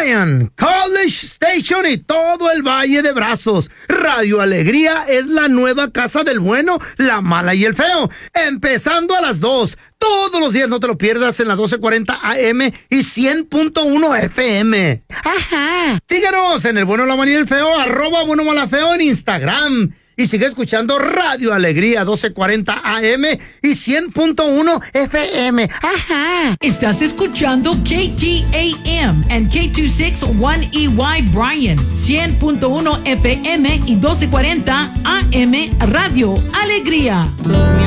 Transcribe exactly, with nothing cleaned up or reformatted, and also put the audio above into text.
Bryan, College Station y todo el Valle de Brazos. Radio Alegría es la nueva casa del bueno, la mala y el feo. Empezando a las dos. Todos los días, no te lo pierdas, en la doce cuarenta A M y cien punto uno F M. Ajá. Síguenos en el bueno, la mala y el feo, arroba bueno, mala, feo en Instagram. Y sigue escuchando Radio Alegría doce cuarenta A M y cien punto uno F M. Ajá. Estás escuchando K T A M and K dos sesenta y uno E Y Bryan, cien punto uno F M y doce cuarenta A M Radio Alegría.